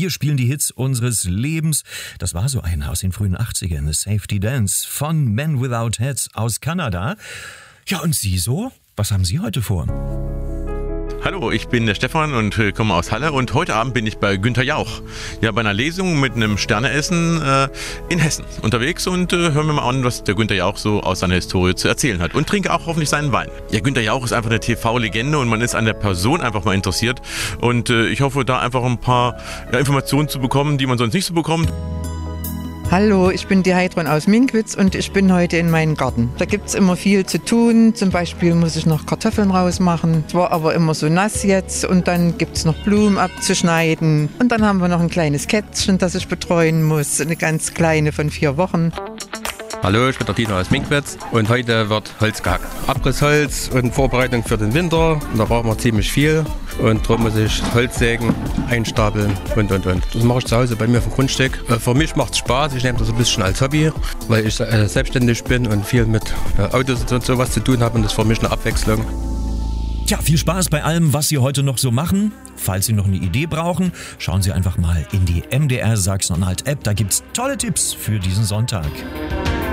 Wir spielen die Hits unseres Lebens. Das war so einer aus den frühen 80ern, The Safety Dance von Men Without Hats aus Kanada. Ja, und Sie so? Was haben Sie heute vor? Hallo, ich bin der Stefan und komme aus Halle und heute Abend bin ich bei Günther Jauch. Ja, bei einer Lesung mit einem Sterneessen in Hessen unterwegs und hören wir mal an, was der Günther Jauch so aus seiner Historie zu erzählen hat und trinke auch hoffentlich seinen Wein. Ja, Günther Jauch ist einfach eine TV-Legende und man ist an der Person einfach mal interessiert und ich hoffe, da einfach ein paar Informationen zu bekommen, die man sonst nicht so bekommt. Hallo, ich bin die Heidrun aus Minkwitz und ich bin heute in meinem Garten. Da gibt es immer viel zu tun. Zum Beispiel muss ich noch Kartoffeln rausmachen. Es war aber immer so nass jetzt und dann gibt es noch Blumen abzuschneiden. Und dann haben wir noch ein kleines Kätzchen, das ich betreuen muss. Eine ganz kleine von 4 Wochen. Hallo, ich bin der Dieter aus Minkwitz und heute wird Holz gehackt. Abrissholz und Vorbereitung für den Winter. Und da brauchen wir ziemlich viel und darum muss ich Holz sägen, einstapeln und. Das mache ich zu Hause bei mir auf dem Grundstück. Für mich macht es Spaß, ich nehme das ein bisschen als Hobby, weil ich selbstständig bin und viel mit Autos und sowas zu tun habe und das ist für mich eine Abwechslung. Tja, viel Spaß bei allem, was Sie heute noch so machen. Falls Sie noch eine Idee brauchen, schauen Sie einfach mal in die MDR Sachsen-Anhalt App. Da gibt's tolle Tipps für diesen Sonntag.